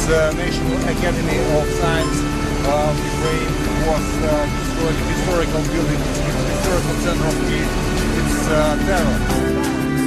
National Academy of Science of Ukraine was destroyed. Historical building, historical center of Kyiv. It's terror.